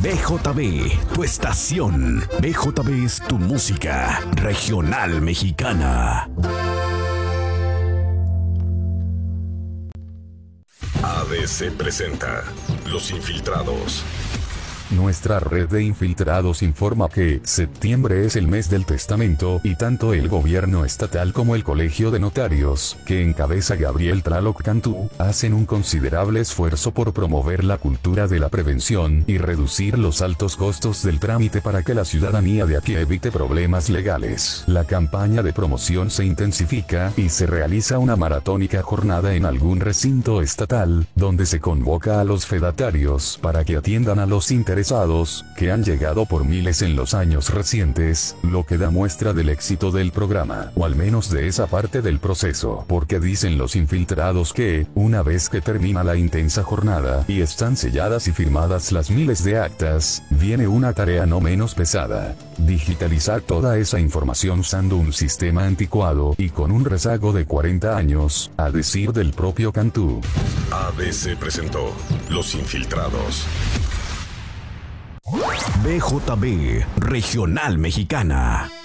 BJB, tu estación. BJB es tu música regional mexicana. ABC presenta Los Infiltrados. Nuestra red de infiltrados informa que septiembre es el mes del testamento y tanto el gobierno estatal como el colegio de notarios, que encabeza Gabriel Tlaloc Cantú, hacen un considerable esfuerzo por promover la cultura de la prevención y reducir los altos costos del trámite para que la ciudadanía de aquí evite problemas legales. La campaña de promoción se intensifica y se realiza una maratónica jornada en algún recinto estatal, donde se convoca a los fedatarios para que atiendan a los interesados que han llegado por miles en los años recientes, lo que da muestra del éxito del programa, o al menos de esa parte del proceso, porque dicen los infiltrados que, una vez que termina la intensa jornada y están selladas y firmadas las miles de actas, viene una tarea no menos pesada: digitalizar toda esa información usando un sistema anticuado y con un rezago de 40 años, a decir del propio Cantú. ABC presentó Los Infiltrados. BJB, regional mexicana.